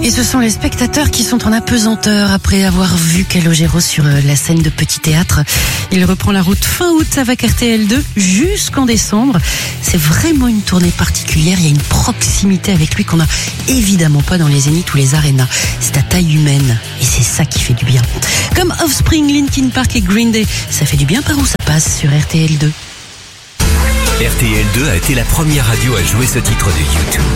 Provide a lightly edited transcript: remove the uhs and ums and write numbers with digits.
Et ce sont les spectateurs qui sont en apesanteur après avoir vu Calogero sur la scène de Petit Théâtre. Il reprend la route fin août avec RTL2 jusqu'en décembre. C'est vraiment une tournée particulière. Il y a une proximité avec lui qu'on n'a évidemment pas dans les Zéniths ou les arénas. C'est à taille humaine et c'est ça qui fait du bien. Comme Offspring, Linkin Park et Green Day, ça fait du bien par où ça passe sur RTL2. RTL2 a été la première radio à jouer ce titre de YouTube.